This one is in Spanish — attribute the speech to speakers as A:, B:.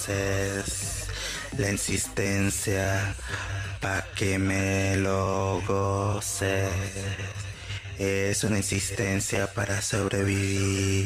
A: goces. La insistencia pa' que me lo goces. Es una insistencia para sobrevivir.